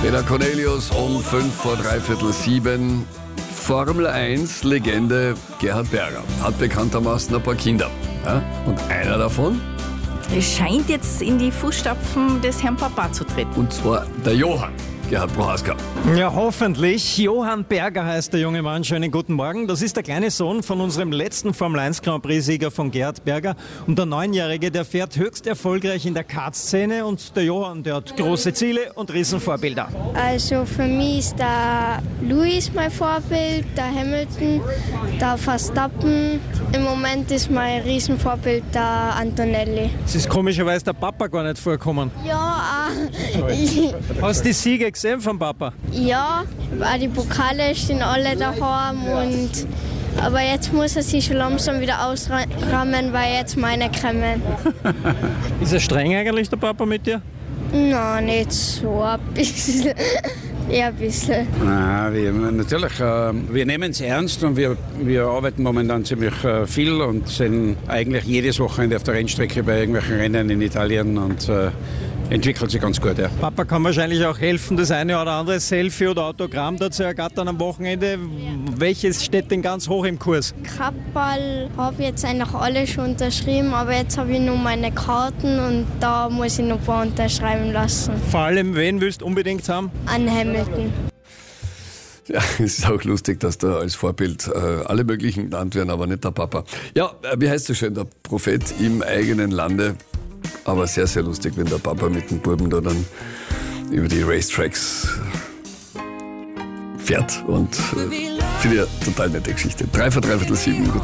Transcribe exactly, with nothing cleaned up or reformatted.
Peter Cornelius um fünf vor dreiviertel sieben. Formel eins Legende Gerhard Berger hat bekanntermaßen ein paar Kinder. Ja? Und einer davon? Es scheint jetzt in die Fußstapfen des Herrn Papa zu treten. Und zwar der Johann Gerhard Prohaska. Ja, hoffentlich. Johann Berger heißt der junge Mann. Schönen guten Morgen. Das ist der kleine Sohn von unserem letzten Formel eins Grand Prix-Sieger von Gerhard Berger. Und der Neunjährige, der fährt höchst erfolgreich in der Kart-Szene. Und der Johann, der hat große Ziele und Riesenvorbilder. Also für mich ist der Lewis mein Vorbild, der Hamilton, der Verstappen. Im Moment ist mein Riesenvorbild der Antonelli. Es ist komischerweise der Papa gar nicht vorgekommen. Ja, äh, Hast du die Siege gesehen vom Papa? ja, auch die Pokale stehen alle daheim. Und, aber jetzt muss er sich schon langsam wieder ausrammen, weil jetzt meine kommen. Ist er streng eigentlich, der Papa, mit dir? Nein, nicht so, ein bisschen. Ja, ein bisschen. Nein, wir, natürlich, äh, wir nehmen es ernst und wir, wir arbeiten momentan ziemlich äh, viel und sind eigentlich jedes Wochenende auf der Rennstrecke bei irgendwelchen Rennen in Italien und äh, entwickelt sich ganz gut. Ja. Papa kann wahrscheinlich auch helfen, das eine oder andere Selfie oder Autogramm dazu ergattern am Wochenende. Welches steht denn ganz hoch im Kurs? Kapperl habe ich jetzt eigentlich alle schon unterschrieben, aber jetzt habe ich nur meine Karten und da muss ich noch ein paar unterschreiben lassen. Vor allem, wen willst du unbedingt haben? An Hamilton. Ja, es ist auch lustig, dass da als Vorbild äh, alle möglichen genannt werden, aber nicht der Papa. Ja, äh, wie heißt so schön, der Prophet im eigenen Lande. Aber sehr, sehr lustig, wenn der Papa mit dem Buben da dann über die Racetracks fährt. Und äh, finde ich eine total nette Geschichte. Drei vor dreiviertel sieben.